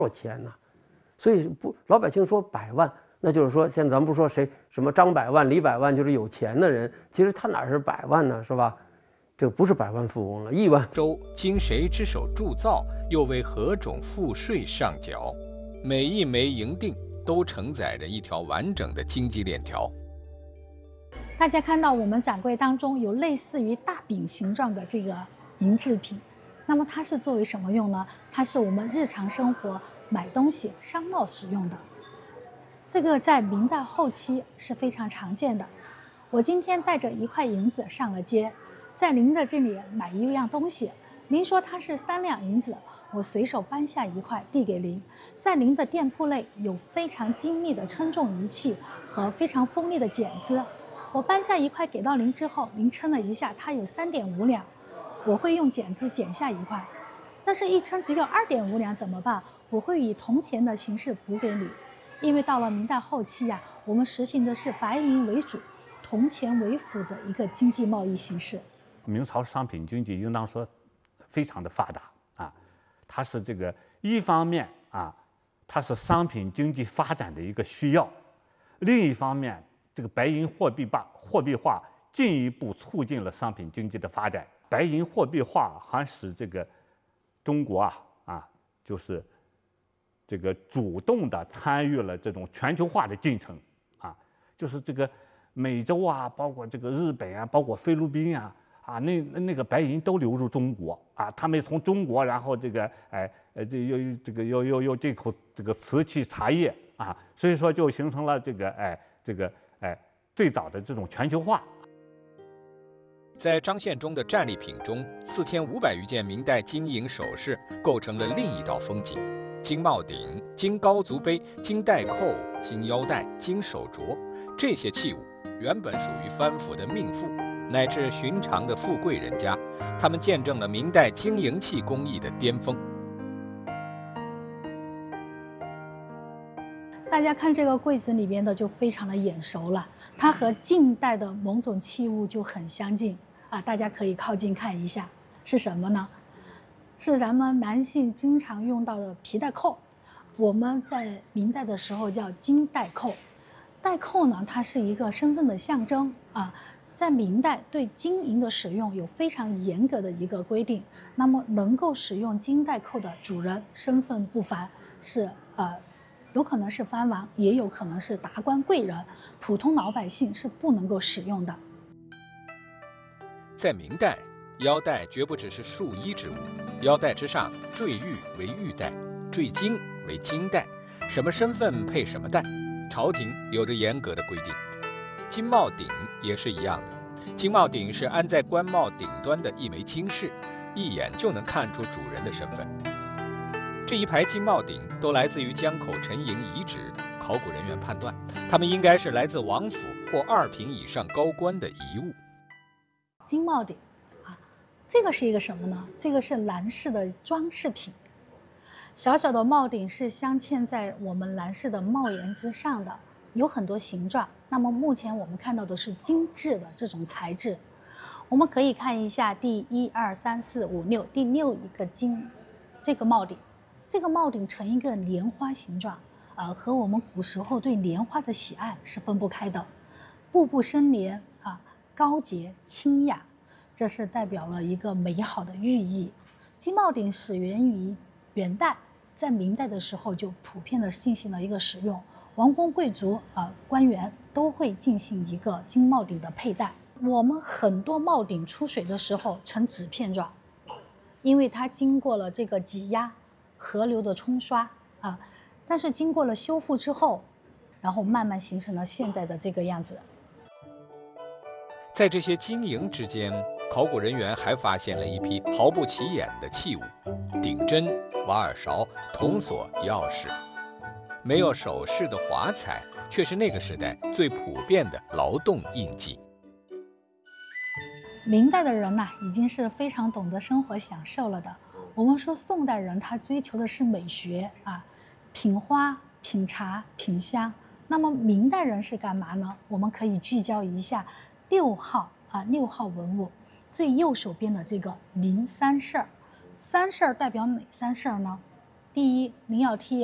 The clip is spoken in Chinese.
少钱呢？所以老百姓说百万，那就是说，现在咱们不说谁什么张百万、李百万，就是有钱的人，其实他哪是百万呢，是吧？这不是百万富翁了，亿万。 州经谁之手铸造，又为何种赋税上缴？每一枚银锭都承载着一条完整的经济链条。 大家看到我们展柜当中有类似于大饼形状的这个银制品，那么它是作为什么用呢？它是我们日常生活买东西、商贸使用的。这个在明代后期是非常常见的。我今天带着1块银子上了街，在您的这里买一样东西，您说它是3两银子，我随手搬下1块递给您。在您的店铺内有非常精密的称重仪器和非常锋利的剪子，我搬下1块给到您之后，您称了一下，它有3.5两，我会用剪子剪下1块。但是一称只有2.5两怎么办？我会以铜钱的形式补给你。因为到了明代后期呀，我们实行的是白银为主、铜钱为辅的一个经济贸易形式。 明朝商品经济应当说非常的发达啊，它是这个一方面啊，它是商品经济发展的一个需要；另一方面，这个白银货币化进一步促进了商品经济的发展。白银货币化还使这个中国就是这个主动的参与了这种全球化的进程啊，就是这个美洲啊，包括这个日本啊，包括菲律宾那个白银都流入中国啊，他们从中国然后这个又进口这个瓷器茶叶啊，所以说就形成了最早的这种全球化。 在张献忠的战利品中，4500余件明代金银首饰构成了另一道风景。金帽顶、金高足杯、金带扣、金腰带、金手镯，这些器物原本属于藩府的命妇，乃至寻常的富贵人家，他们见证了明代金银器工艺的巅峰。 大家看这个柜子里边的就非常的眼熟了，它和近代的某种器物就很相近啊，大家可以靠近看一下，是什么呢？是咱们男性经常用到的皮带扣，我们在明代的时候叫金带扣。带扣呢，它是一个身份的象征啊。在明代对金银的使用有非常严格的一个规定，那么能够使用金带扣的主人身份不凡，是有可能是藩王，也有可能是达官贵人，普通老百姓是不能够使用的。 在明代，腰带绝不只是束衣之物，腰带之上坠玉为玉带，坠金为金带，什么身份配什么带，朝廷有着严格的规定。金帽顶也是一样的，金帽顶是安在官帽顶端的一枚金饰，一眼就能看出主人的身份。这一排金帽顶都来自于江口陈营遗址，考古人员判断，它们应该是来自王府或2品以上高官的遗物。 金帽顶这个是一个什么呢？这个是男士的装饰品，小小的帽顶是镶嵌在我们男士的帽檐之上的，有很多形状。那么目前我们看到的是精致的这种材质。我们可以看一下第1、2、3、4、5、6第6一个这个帽顶，这个帽顶呈一个莲花形状，和我们古时候对莲花的喜爱是分不开的。步步生莲高洁清雅，这是代表了一个美好的寓意。金帽顶始源于元代，在明代的时候就普遍的进行了一个使用，王公贵族官员都会进行一个金帽顶的佩戴。我们很多帽顶出水的时候呈纸片状，因为它经过了这个挤压、河流的冲刷但是经过了修复之后，然后慢慢形成了现在的这个样子。 在这些金银之间，考古人员还发现了一批毫不起眼的器物：顶针、挖耳勺、铜锁、钥匙。没有首饰的华彩，却是那个时代最普遍的劳动印记。 明代的人已经是非常懂得生活享受了的。我们说宋代人他追求的是美学品花、品茶、品香。那么明代人是干嘛呢？我们可以聚焦一下6号文物，最右手边的这个明三事儿。三事儿代表哪3事儿呢？ 第一，您要剔